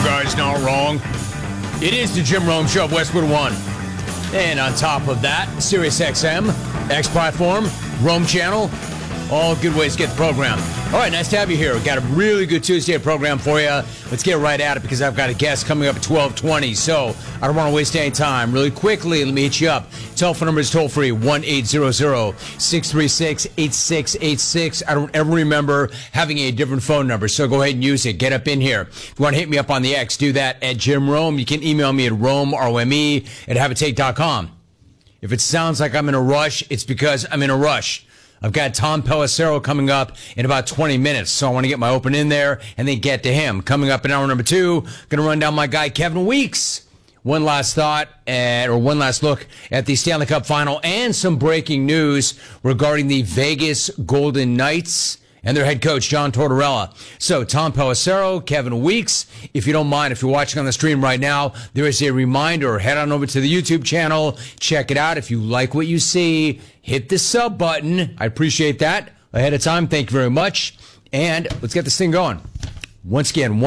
guys not wrong. It is the Jim Rome Show of Westwood One. And on top of that, SiriusXM, X Platform, Rome Channel, all good ways to get the program. All right, nice to have you here. We've got a really good Tuesday program for you. Let's get right at it because I've got a guest coming up at 12:20. So I don't want to waste any time. Really quickly, let me hit you up. Telephone number is toll-free, 1-800-636-8686. I don't ever remember having a different phone number, so go ahead and use it. Get up in here. If you want to hit me up on the X, do that at Jim Rome. You can email me at Rome, R-O-M-E, at haveatake.com. If it sounds like I'm in a rush, it's because I'm in a rush. I've got Tom Pelissero coming up in about 20 minutes, so I want to get my open in there and then get to him. Coming up in hour number 2, going to run down my guy Kevin Weeks. One last look at the Stanley Cup Final and some breaking news regarding the Vegas Golden Knights and their head coach, John Tortorella. So, Tom Pelissero, Kevin Weeks, if you don't mind, if you're watching on the stream right now, there is a reminder. Head on over to the YouTube channel. Check it out. If you like what you see, hit the sub button. I appreciate that ahead of time. Thank you very much. And let's get this thing going. Once again,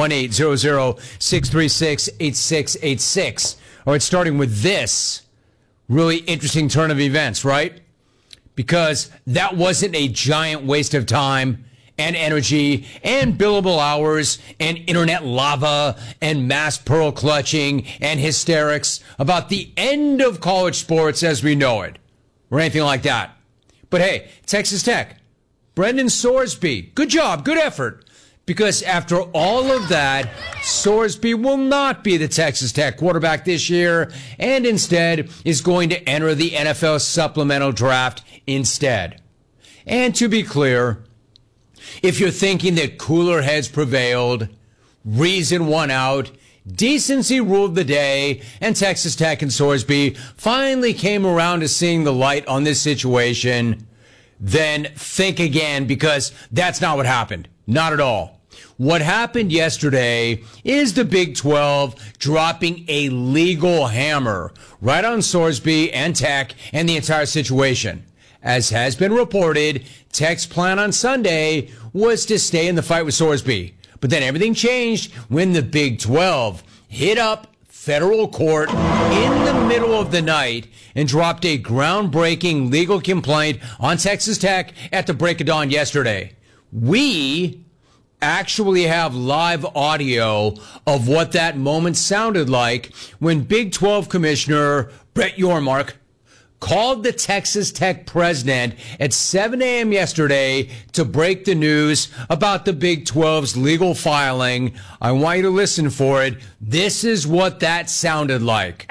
1-800-636-8686. All right, starting with this really interesting turn of events, right? Because that wasn't a giant waste of time and energy and billable hours and internet lava and mass pearl clutching and hysterics about the end of college sports as we know it or anything like that. But hey, Texas Tech, Brendan Sorsby, good job, good effort. Because after all of that, Sorsby will not be the Texas Tech quarterback this year and instead is going to enter the NFL supplemental draft instead. And to be clear, if you're thinking that cooler heads prevailed, reason won out, decency ruled the day, and Texas Tech and Sorsby finally came around to seeing the light on this situation, then think again because that's not what happened. Not at all. What happened yesterday is the Big 12 dropping a legal hammer right on Sorsby and Tech and the entire situation. As has been reported, Tech's plan on Sunday was to stay in the fight with Sorsby. But then everything changed when the Big 12 hit up federal court in the middle of the night and dropped a groundbreaking legal complaint on Texas Tech at the break of dawn yesterday. We actually have live audio of what that moment sounded like when Big 12 Commissioner Brett Yormark called the Texas Tech president at 7 a.m. yesterday to break the news about the Big 12's legal filing. I want you to listen for it. This is what that sounded like.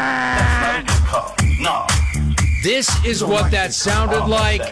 This is what that sounded like.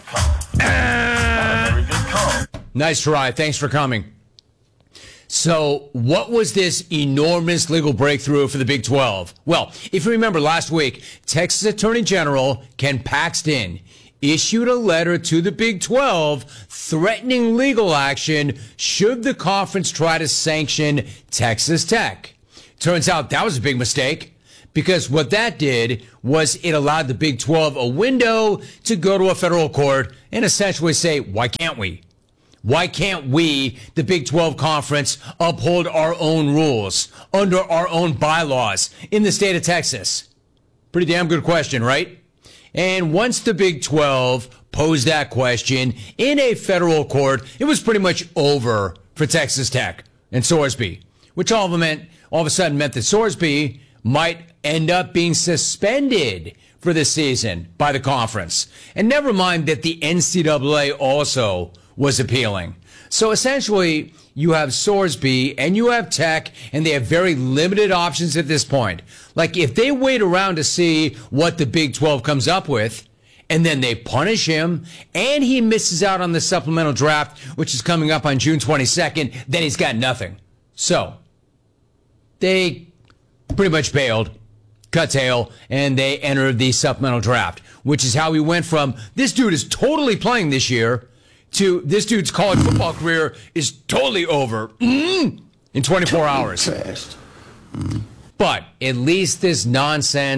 Nice try. Thanks for coming. So what was this enormous legal breakthrough for the Big 12? Well, if you remember last week, Texas Attorney General Ken Paxton issued a letter to the Big 12 threatening legal action should the conference try to sanction Texas Tech. Turns out that was a big mistake because what that did was it allowed the Big 12 a window to go to a federal court and essentially say, why can't we? Why can't we, the Big 12 Conference, uphold our own rules under our own bylaws in the state of Texas? Pretty damn good question, right? And once the Big 12 posed that question in a federal court, it was pretty much over for Texas Tech and Sorsby, which all of a sudden meant that Sorsby might end up being suspended for this season by the conference. And never mind that the NCAA also was appealing. So essentially, you have Sorsby and you have Tech, and they have very limited options at this point. Like, if they wait around to see what the Big 12 comes up with, and then they punish him, and he misses out on the supplemental draft, which is coming up on June 22nd, then he's got nothing. So, they pretty much bailed, cut tail, and they entered the supplemental draft, which is how we went from, this dude is totally playing this year, to this dude's college football career is totally over in 24 hours. But at least this nonsense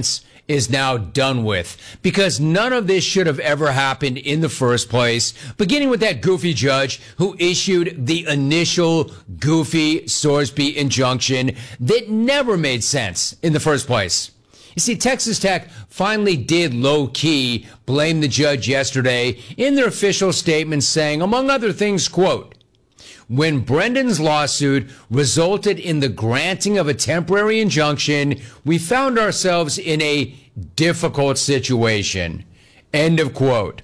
is now done with, because none of this should have ever happened in the first place, beginning with that goofy judge who issued the initial goofy Sorsby injunction that never made sense in the first place. You see, Texas Tech finally did low-key blame the judge yesterday in their official statement, saying, among other things, quote, when Brendan's lawsuit resulted in the granting of a temporary injunction, we found ourselves in a difficult situation. End of quote.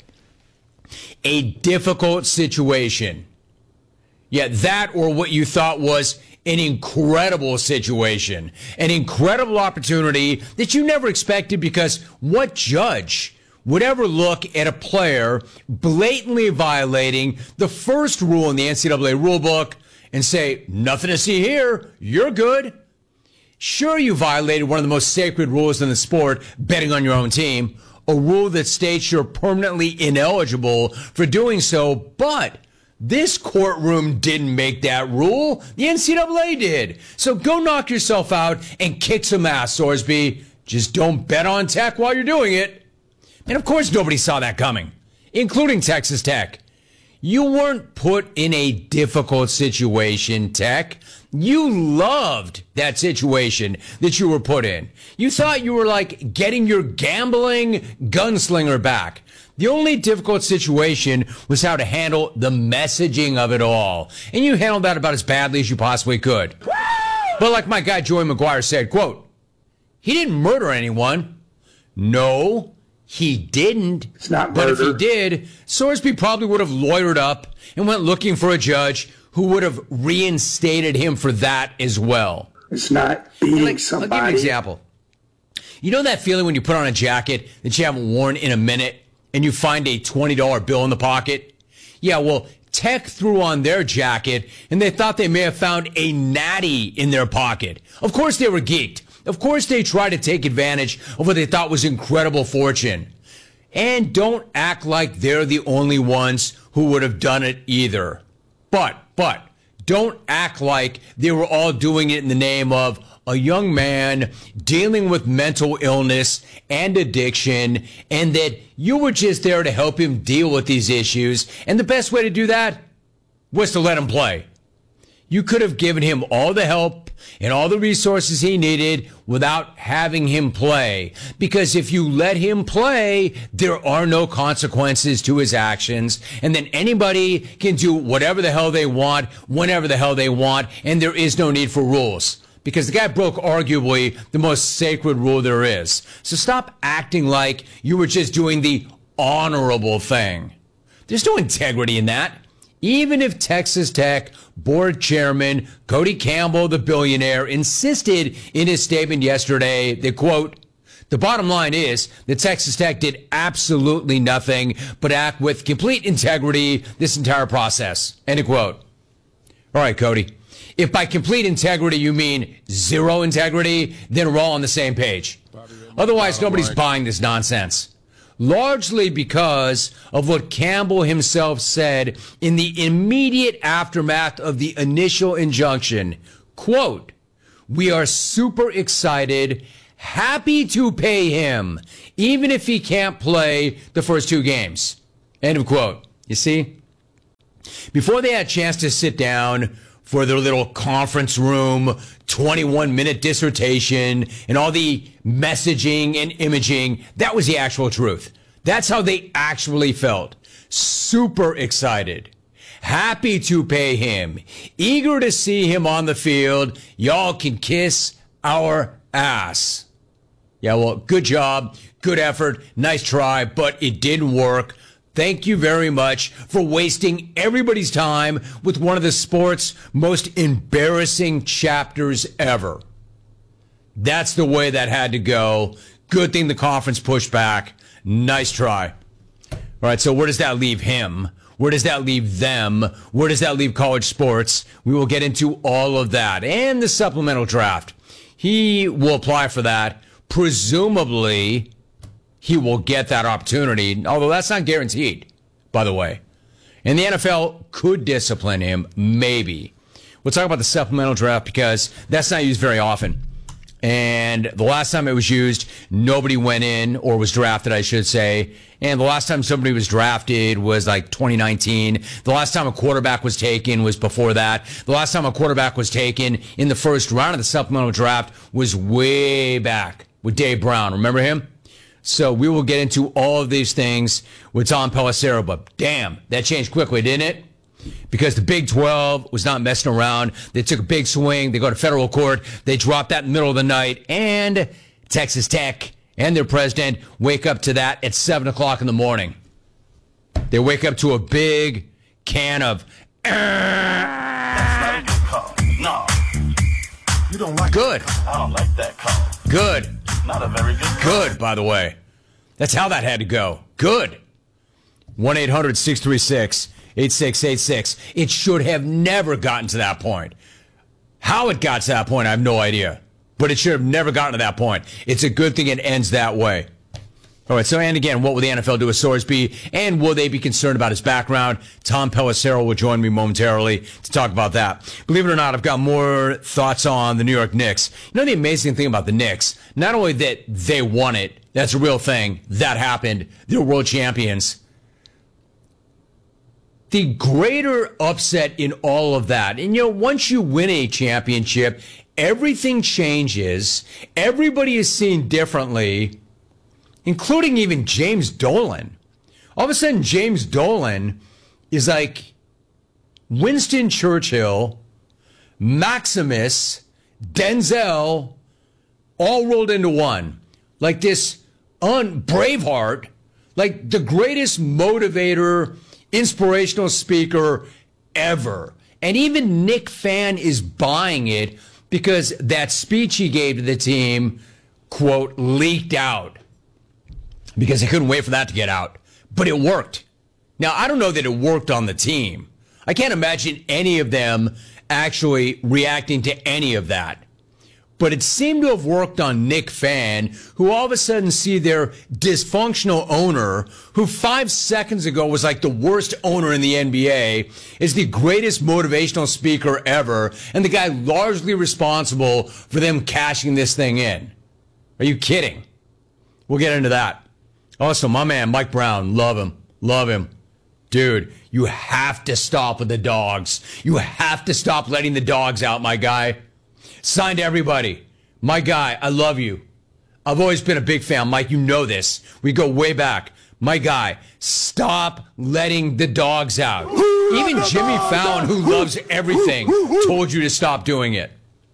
A difficult situation. Yeah, that or what you thought was an incredible situation, an incredible opportunity that you never expected, because what judge would ever look at a player blatantly violating the first rule in the NCAA rulebook and say, nothing to see here, you're good? Sure, you violated one of the most sacred rules in the sport, betting on your own team, a rule that states you're permanently ineligible for doing so, but this courtroom didn't make that rule. The NCAA did. So go knock yourself out and kick some ass, Sorsby. Just don't bet on Tech while you're doing it. And of course, nobody saw that coming, including Texas Tech. You weren't put in a difficult situation, Tech. You loved that situation that you were put in. You thought you were like getting your gambling gunslinger back. The only difficult situation was how to handle the messaging of it all. And you handled that about as badly as you possibly could. But like my guy Joey McGuire said, quote, he didn't murder anyone. No. He didn't. It's not murder. But if he did, Sorsby probably would have lawyered up and went looking for a judge who would have reinstated him for that as well. It's not beating somebody. I'll give you an example. You know that feeling when you put on a jacket that you haven't worn in a minute and you find a $20 bill in the pocket? Yeah, well, Tech threw on their jacket and they thought they may have found a natty in their pocket. Of course they were geeked. Of course they tried to take advantage of what they thought was incredible fortune. And don't act like they're the only ones who would have done it either. But don't act like they were all doing it in the name of a young man dealing with mental illness and addiction, and that you were just there to help him deal with these issues. And the best way to do that was to let him play. You could have given him all the help and all the resources he needed without having him play. Because if you let him play, there are no consequences to his actions. And then anybody can do whatever the hell they want, whenever the hell they want, and there is no need for rules. Because the guy broke arguably the most sacred rule there is. So stop acting like you were just doing the honorable thing. There's no integrity in that. Even if Texas Tech board chairman Cody Campbell, the billionaire, insisted in his statement yesterday that, quote, the bottom line is that Texas Tech did absolutely nothing but act with complete integrity this entire process, end of quote. All right, Cody, if by complete integrity you mean zero integrity, then we're all on the same page. Otherwise, nobody's buying this nonsense. Largely because of what Campbell himself said in the immediate aftermath of the initial injunction. Quote, we are super excited, happy to pay him, even if he can't play the first two games. End of quote. You see? Before they had a chance to sit down for their little conference room, 21-minute dissertation, and all the messaging and imaging, that was the actual truth. That's how they actually felt. Super excited. Happy to pay him. Eager to see him on the field. Y'all can kiss our ass. Yeah, well, good job. Good effort. Nice try, but it didn't work. Thank you very much for wasting everybody's time with one of the sport's most embarrassing chapters ever. That's the way that had to go. Good thing the conference pushed back. Nice try. All right, so where does that leave him? Where does that leave them? Where does that leave college sports? We will get into all of that and the supplemental draft. He will apply for that. Presumably, he will get that opportunity, although that's not guaranteed, by the way. And the NFL could discipline him, maybe. We'll talk about the supplemental draft because that's not used very often. And the last time it was used, nobody went in or was drafted, I should say. And the last time somebody was drafted was like 2019. The last time a quarterback was taken was before that. The last time a quarterback was taken in the first round of the supplemental draft was way back with Dave Brown. Remember him? So we will get into all of these things with Tom Pelissero. But damn, that changed quickly, didn't it? Because the Big 12 was not messing around. They took a big swing. They go to federal court. They drop that in the middle of the night. And Texas Tech and their president wake up to that at 7 o'clock in the morning. They wake up to a big can of... That's not a good call. No. You don't like good. I don't like that call. Good. Not a very good call. Good, by the way. That's how that had to go. Good. 1-800-636-8686. It should have never gotten to that point. How it got to that point, I have no idea. But it should have never gotten to that point. It's a good thing it ends that way. All right, so, and again, what will the NFL do with Sorsby? And will they be concerned about his background? Tom Pelissero will join me momentarily to talk about that. Believe it or not, I've got more thoughts on the New York Knicks. You know the amazing thing about the Knicks? Not only that they won it, that's a real thing. That happened. They're world champions. The greater upset in all of that, and once you win a championship, everything changes. Everybody is seen differently, including even James Dolan. All of a sudden, James Dolan is like Winston Churchill, Maximus, Denzel, all rolled into one. Like this Braveheart, like the greatest motivator, inspirational speaker ever. And even Nick Fan is buying it because that speech he gave to the team, quote, leaked out. Because they couldn't wait for that to get out. But it worked. Now, I don't know that it worked on the team. I can't imagine any of them actually reacting to any of that. But it seemed to have worked on Nick Fan, who all of a sudden see their dysfunctional owner, who 5 seconds ago was like the worst owner in the NBA, is the greatest motivational speaker ever, and the guy largely responsible for them cashing this thing in. Are you kidding? We'll get into that. Also, my man, Mike Brown, love him. Love him. Dude, you have to stop with the dogs. You have to stop letting the dogs out, my guy. Signed to everybody. My guy, I love you. I've always been a big fan. Mike, you know this. We go way back. My guy, stop letting the dogs out. Even Jimmy Fallon, who loves everything, told you to stop doing it.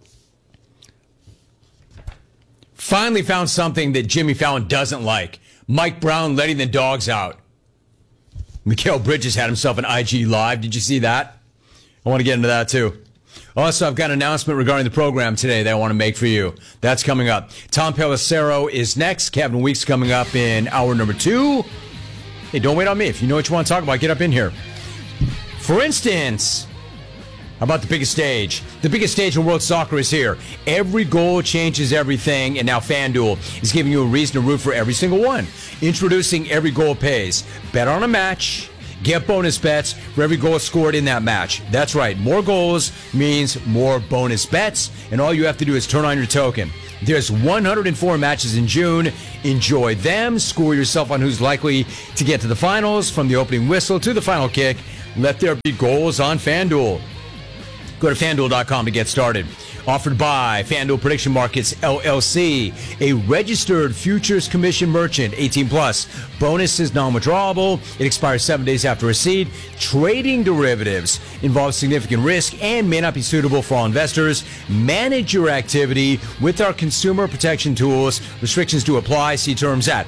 Finally found something that Jimmy Fallon doesn't like. Mike Brown letting the dogs out. Mikal Bridges had himself an IG Live. Did you see that? I want to get into that too. Also, I've got an announcement regarding the program today that I want to make for you. That's coming up. Tom Pelissero is next. Kevin Weeks coming up in hour number 2. Hey, don't wait on me. If you know what you want to talk about, get up in here. For instance, how about the biggest stage? The biggest stage in world soccer is here. Every goal changes everything, and now FanDuel is giving you a reason to root for every single one. Introducing Every Goal Pays. Bet on a match. Get bonus bets for every goal scored in that match. That's right. More goals means more bonus bets, and all you have to do is turn on your token. There's 104 matches in June. Enjoy them. Score yourself on who's likely to get to the finals, from the opening whistle to the final kick. Let there be goals on FanDuel. Go to FanDuel.com to get started. Offered by FanDuel Prediction Markets, LLC, a registered futures commission merchant, 18 plus. Bonus is non-withdrawable. It expires 7 days after receipt. Trading derivatives involves significant risk and may not be suitable for all investors. Manage your activity with our consumer protection tools. Restrictions do apply. See terms at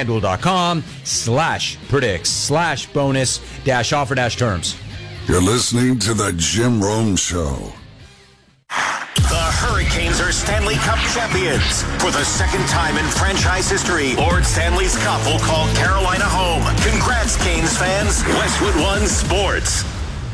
FanDuel.com/predicts/bonus-offer-terms. You're listening to the Jim Rome Show. The Hurricanes are Stanley Cup champions. For the second time in franchise history, Lord Stanley's Cup will call Carolina home. Congrats, Canes fans. Westwood One Sports.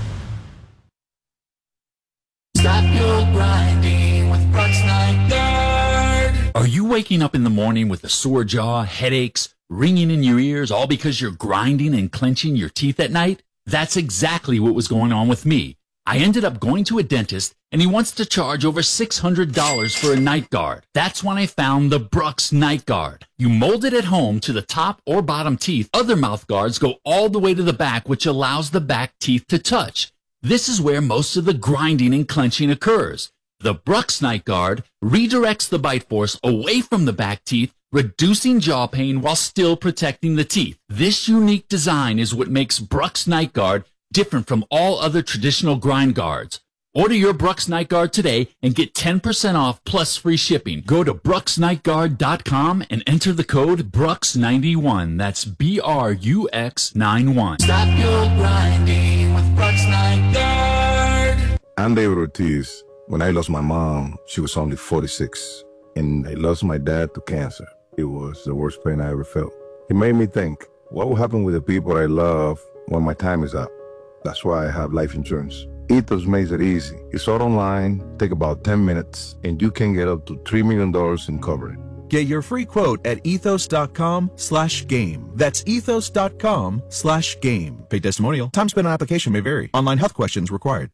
Stop your grinding with Brooks Night. Are you waking up in the morning with a sore jaw, headaches, ringing in your ears, all because you're grinding and clenching your teeth at night? That's exactly what was going on with me. I ended up going to a dentist and he wants to charge over $600 for a night guard. That's when I found the Brux Night Guard. You mold it at home to the top or bottom teeth. Other mouth guards go all the way to the back, which allows the back teeth to touch. This is where most of the grinding and clenching occurs. The Brux Night Guard redirects the bite force away from the back teeth, reducing jaw pain while still protecting the teeth. This unique design is what makes Brux Night Guard different from all other traditional grind guards. Order your Brux Night Guard today and get 10% off plus free shipping. Go to BruxNightGuard.com and enter the code BRUX91. That's BRUX91. Stop your grinding with Brux Night Guard. I'm David Ortiz. When I lost my mom, she was only 46, and I lost my dad to cancer. It was the worst pain I ever felt. It made me think, what will happen with the people I love when my time is up? That's why I have life insurance. Ethos makes it easy. It's all online, take about 10 minutes, and you can get up to $3 million in coverage. Get your free quote at ethos.com/game. That's ethos.com/game. Paid testimonial. Time spent on application may vary. Online health questions required.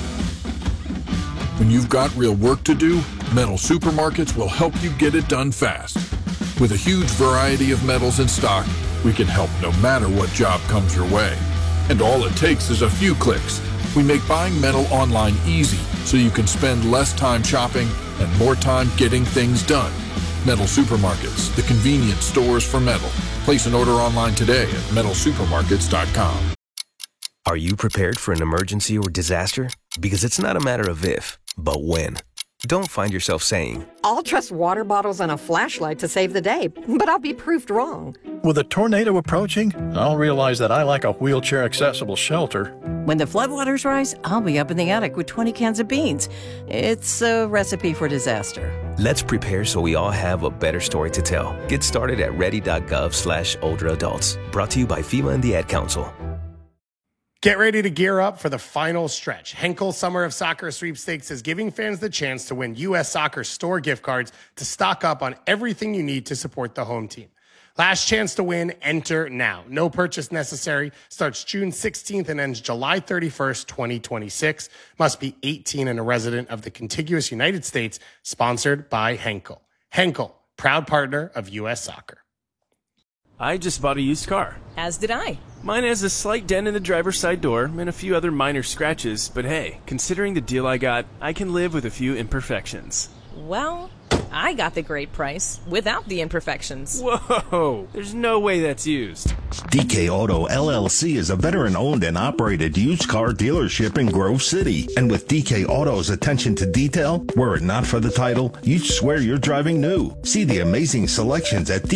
When you've got real work to do, Metal Supermarkets will help you get it done fast. With a huge variety of metals in stock, we can help no matter what job comes your way. And all it takes is a few clicks. We make buying metal online easy so you can spend less time shopping and more time getting things done. Metal Supermarkets, the convenient stores for metal. Place an order online today at metalsupermarkets.com. Are you prepared for an emergency or disaster? Because it's not a matter of if, but when. Don't find yourself saying, I'll trust water bottles and a flashlight to save the day, but I'll be proved wrong. With a tornado approaching, I'll realize that I like a wheelchair-accessible shelter. When the floodwaters rise, I'll be up in the attic with 20 cans of beans. It's a recipe for disaster. Let's prepare so we all have a better story to tell. Get started at ready.gov/older adults. Brought to you by FEMA and the Ad Council. Get ready to gear up for the final stretch. Henkel Summer of Soccer Sweepstakes is giving fans the chance to win U.S. Soccer store gift cards to stock up on everything you need to support the home team. Last chance to win, enter now. No purchase necessary. Starts June 16th and ends July 31st, 2026. Must be 18 and a resident of the contiguous United States. Sponsored by Henkel. Henkel, proud partner of U.S. Soccer. I just bought a used car. As did I. Mine has a slight dent in the driver's side door and a few other minor scratches, but hey, considering the deal I got, I can live with a few imperfections. Well, I got the great price without the imperfections. Whoa, there's no way that's used. DK Auto LLC is a veteran-owned and operated used car dealership in Grove City. And with DK Auto's attention to detail, were it not for the title, you'd swear you're driving new. See the amazing selections at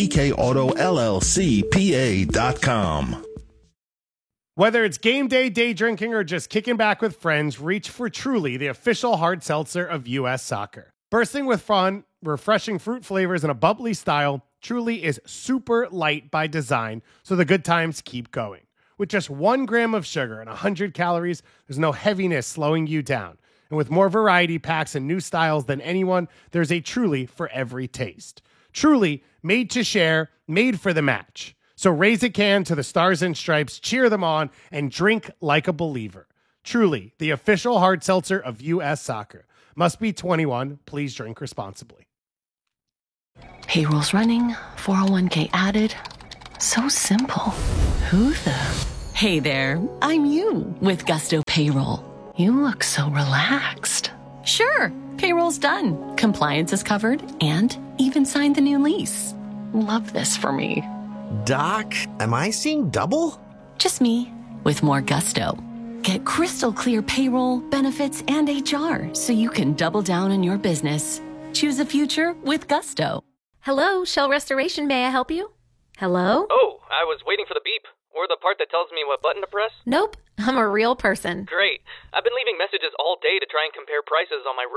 DKAutoLLCPA.com. Whether it's game day, day drinking, or just kicking back with friends, reach for Truly, the official hard seltzer of U.S. Soccer. Bursting with fun, refreshing fruit flavors, and a bubbly style, Truly is super light by design, so the good times keep going. With just 1 gram of sugar and 100 calories, there's no heaviness slowing you down. And with more variety packs and new styles than anyone, there's a Truly for every taste. Truly, made to share, made for the match. So raise a can to the Stars and Stripes, cheer them on, and drink like a believer. Truly, the official hard seltzer of U.S. Soccer. Must be 21. Please drink responsibly. Payroll's running, 401k added. So simple. Who the? Hey there, I'm you with Gusto Payroll. You look so relaxed. Sure, payroll's done. Compliance is covered and even signed the new lease. Love this for me. Doc, am I seeing double? Just me, with more gusto. Get crystal clear payroll, benefits, and HR so you can double down on your business. Choose a future with gusto. Hello, Shell Restoration. May I help you? Hello? Oh, I was waiting for the beep. Or the part that tells me what button to press. Nope, I'm a real person. Great. I've been leaving messages all day to try and compare prices on my